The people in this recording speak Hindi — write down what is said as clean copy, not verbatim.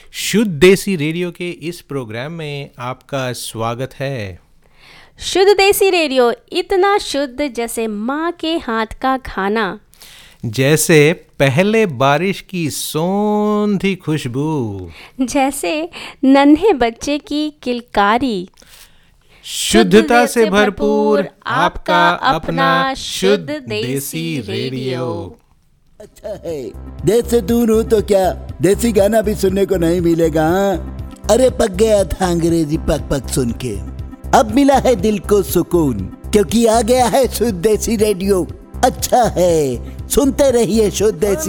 शुद्ध देसी रेडियो के इस प्रोग्राम में आपका स्वागत है। शुद्ध देसी रेडियो, इतना शुद्ध जैसे माँ के हाथ का खाना, जैसे पहले बारिश की सोंधी खुशबू, जैसे नन्हे बच्चे की किलकारी, शुद्धता से भरपूर आपका अपना शुद्ध देसी रेडियो। अच्छा है, देश से दूर हूँ तो क्या देसी गाना भी सुनने को नहीं मिलेगा? अरे पक गया था अंग्रेजी पक पक सुन के, अब मिला है दिल को सुकून, क्योंकि आ गया है शुद्ध देसी रेडियो। अच्छा है, सुनते रहिए शुद्ध देसी